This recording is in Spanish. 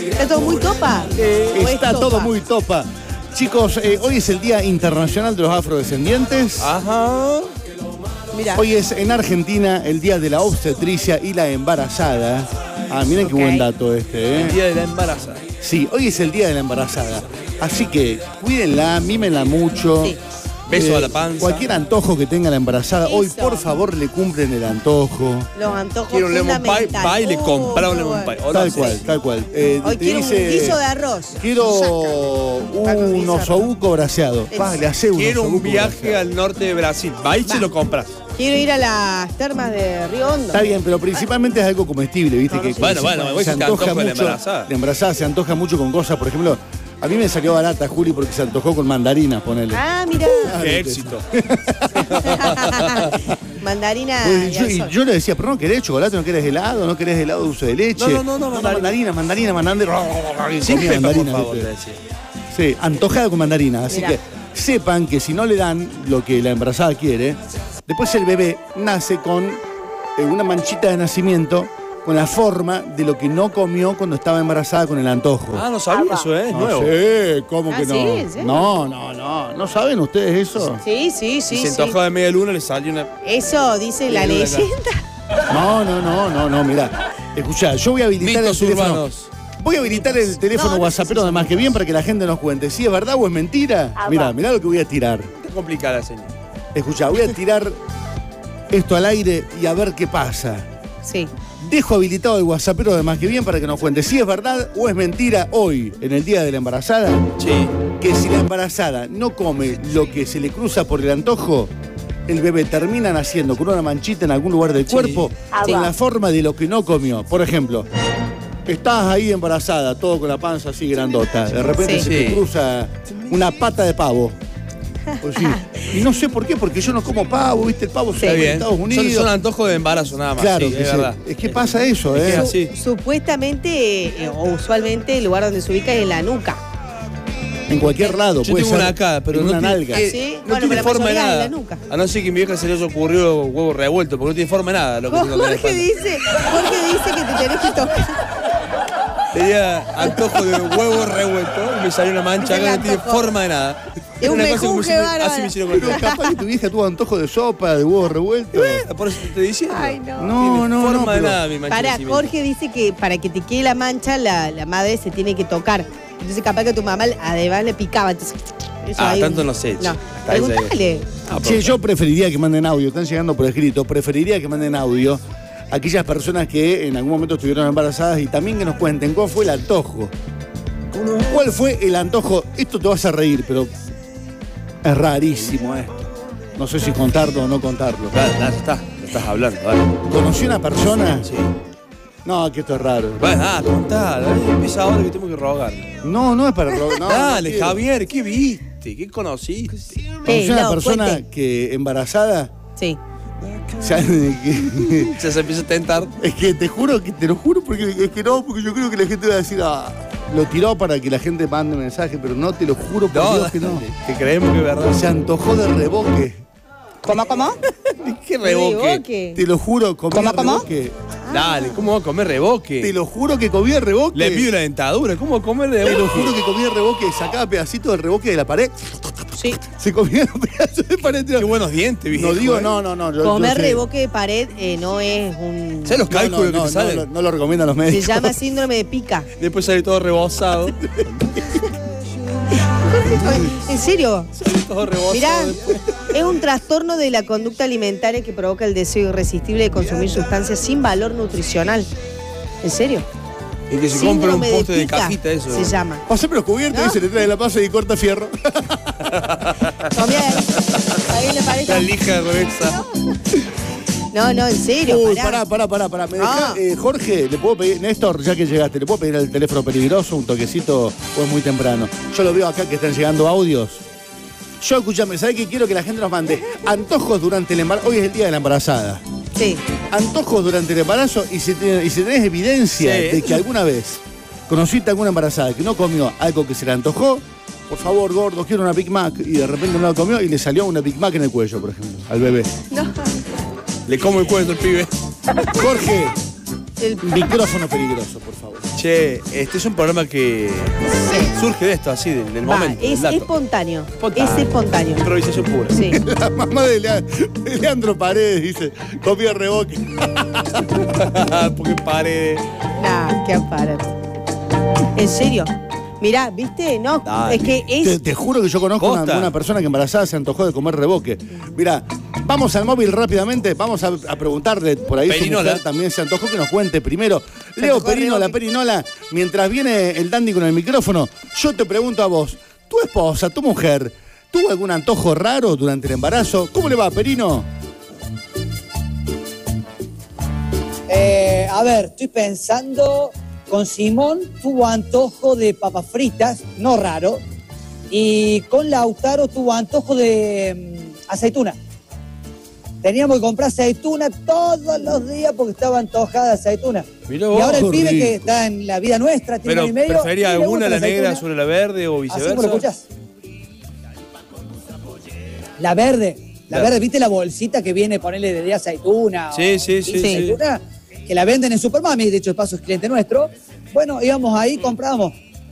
¿Está todo muy topa? Está todo muy topa. Chicos, hoy es el Día Internacional de los Afrodescendientes. Ajá. Mirá. Hoy es en Argentina el Día de la Obstetricia y la Embarazada. Ah, miren qué buen dato este, El día de la embarazada. Sí, hoy es el Día de la Embarazada. Así que cuídenla, mímenla mucho. Sí. Beso a la panza. Cualquier antojo que tenga la embarazada, hoy Eso. por favor le cumplen el antojo. Los antojos Quiero un lemon pie, fundamentales. va y le compra un lemon pie. O no Tal sé. cual, tal cual. Hoy te quiero dice, un guiso de arroz. quiero un osobuco braseado. Va, le hace Quiero un osobuco viaje braseado. al norte de Brasil. Va y se lo compras. Quiero ir a las termas de Río Hondo. Está bien, pero principalmente es algo comestible, ¿viste? No, no que sé. Bueno, se se te antoja antoja la mucho. embarazada. La embarazada se antoja mucho con cosas, por ejemplo, a mí me salió barata, Juli, porque se antojó con mandarinas, ponele. Ah, mirá. Qué éxito. Mandarina Pues y al sol. yo le decía, pero no querés chocolate, no querés helado, no querés helado de dulce de leche. No, mandarina. Sin Comía pepa, por mandarina, favor, ¿viste? le decía. Sí, antojada con mandarina. Así Mirá. que sepan que si no le dan lo que la embarazada quiere, después el bebé nace con una manchita de nacimiento con la forma de lo que no comió cuando estaba embarazada con el antojo. Ah, no sabía eso, ¿eh? Es No nuevo. sé, ¿cómo Ah, que ¿sí? no? ¿En serio? No. ¿No saben ustedes eso? Sí, Si sí. se antojó de media luna, le salió una. Eso dice la Media luna acá. leyenda. No, mirá. Escuchá, yo voy a habilitar Mitos el teléfono. urbanos. Voy a habilitar el teléfono No, no WhatsAppero de Más que Bien para que la gente nos cuente si es verdad o es mentira. Mirá lo que voy a tirar. Está complicada, señor. Escuchá, voy a tirar esto al aire y a ver qué pasa. Sí. Dejo habilitado el WhatsAppero de Más que Bien para que nos cuente si es verdad o es mentira hoy, en el Día de la Embarazada, Sí. que si la embarazada no come lo que se le cruza por el antojo, el bebé termina naciendo con una manchita en algún lugar del cuerpo con la forma de lo que no comió. Por ejemplo, estás ahí embarazada, todo con la panza así grandota. De repente Sí. se te Sí. cruza una pata de pavo. Pues sí. Y no sé por qué, porque yo no como pavo, ¿viste? El pavo se Está come en bien. Estados Unidos. Son antojos de embarazo nada más. Claro, sí, que es sí. verdad. Es que pasa eso, Es ¿eh? que así. Supuestamente o usualmente el lugar donde se ubica es en la nuca. En cualquier lado, Yo puede tengo ser. una acá, pero en no una tiene, nalga. ¿Sí? no Bueno, tiene pero la forma de mayoría nada. es la nuca. A no ser que mi vieja se le haya ocurrido huevo revuelto, porque no tiene forma de nada lo que tengo acá en la Jorge espalda. dice que te tenés que tocar. Tenía antojo de huevo revuelto y me salió una mancha Es el acá que no tiene antojo. forma de nada. Es un Una cosa como mejunje si me- bárbaro. Así me hicieron con Pero el capaz que tu vieja tuvo antojo de sopa, de huevo revuelto. Por eso te estoy diciendo. Ay, no. No, Tiene forma de pero- nada mi mancha. de Para, nacimiento. Jorge dice que para que te quede la mancha, la madre se tiene que tocar. Entonces capaz que tu mamá además le picaba. Entonces, eso Ah, ahí- tanto no sé, No, che. Hasta ahí preguntale. Ah, Che, yo preferiría que manden audio, están llegando por escrito, preferiría que manden audio a aquellas personas que en algún momento estuvieron embarazadas y también que nos cuenten cuál fue el antojo. ¿Cuál fue el antojo? Esto te vas a reír, pero es rarísimo esto. No sé si contarlo o no contarlo. Dale, ya está. Ya estás hablando, dale. Conocí una persona. Sí. No, que esto es raro. Bueno, contá, dale, empieza ahora que tengo que rogar. No es para robar. No, Dale, no quiero. Javier, ¿qué viste? ¿Qué conociste? Conocí una no, persona cuente. que embarazada. Sí. ¿Saben qué? Ya se empieza a tentar. Es que te juro, que te lo juro, porque es que no, porque yo creo que la gente va a decir, lo tiró para que la gente mande mensaje, pero no, te lo juro por No, Dios que no. que creemos que es verdad. Se antojó de reboque. ¿Cómo? ¿Qué reboque? Reboque. Te lo juro, comía ¿Cómo? reboque. Dale, ¿cómo va a comer reboque? Te lo juro que comía reboque. Le pido la dentadura, ¿cómo va a comer Te lo reboque? juro que comía reboque, sacaba pedacitos del reboque de la pared, Sí. se comía los pedazos de pared. Qué buenos dientes, viejo. No digo, ¿eh? no. yo Comer sé. reboque de pared no es un... ¿Sabes los cálculos que te salen? No lo recomiendan los Se médicos. llama síndrome de pica. Después sale todo rebosado. ¿En serio? Todo rebosado. Mirá, después. es un trastorno de la conducta alimentaria que provoca el deseo irresistible de consumir sustancias sin valor nutricional. ¿En serio? Y que se compra un Síndrome poste de pica, cajita, eso. se llama. Pasame los cubiertos ¿No? y se le trae la pasa y corta fierro. Tomé ahí le parece. La lija gruesa. No, en serio, Uy, pará. pará. ¿Me dejá, Ah. Jorge, le puedo pedir, Néstor, ya que llegaste, ¿le puedo pedir el teléfono peligroso, un toquecito o es muy temprano? Yo lo veo acá que están llegando audios. Yo, escúchame, ¿sabés qué quiero que la gente nos mande? Antojos durante el embarazo. Hoy es el día de la embarazada. Sí. Antojos durante el embarazo y si tenés evidencia Sí. de que alguna vez conociste a alguna embarazada que no comió algo que se le antojó, por favor, gordo, quiero una Big Mac, y de repente no la comió y le salió una Big Mac en el cuello, por ejemplo, al bebé. No. Le como el cuento el pibe. Jorge, El- micrófono peligroso, por favor. Che, este es un programa que surge de esto, así, del momento. Es del dato. espontáneo. Espontáneo. Es espontáneo. Improvisación pura. Sí. La mamá de Leandro Paredes dice, copió reboque. Porque pare. Nah, qué aparato. ¿En serio? Mirá, ¿viste? No, Dale. es que es... Te juro que yo conozco Posta. una persona que embarazada se antojó de comer reboque. Mira, vamos al móvil rápidamente, vamos a preguntarle, por ahí Perinola. su mujer también se antojó, que nos cuente primero. Se Leo antojó de Perinola, reboque. Perinola, mientras viene el dandy con el micrófono, yo te pregunto a vos, tu esposa, tu mujer, ¿tuvo algún antojo raro durante el embarazo? ¿Cómo le va, Perino? A ver, estoy pensando, con Simón tuvo antojo de papas fritas, no raro, y con Lautaro tuvo antojo de aceituna. Teníamos que comprar aceituna todos los días porque estaba antojada de aceituna. Mirá Y vos. ahora el Qué pibe rico. que está en la vida nuestra, tiene Pero un año y medio, prefería y le alguna, gusta la negra aceituna. sobre la verde o Así viceversa. como lo escuchás. La verde, ¿viste la bolsita que viene, ponerle de aceituna? Sí, sí, sí, aceituna, que la venden en Supermami, de hecho, el paso es cliente nuestro. Bueno, íbamos ahí, comprábamos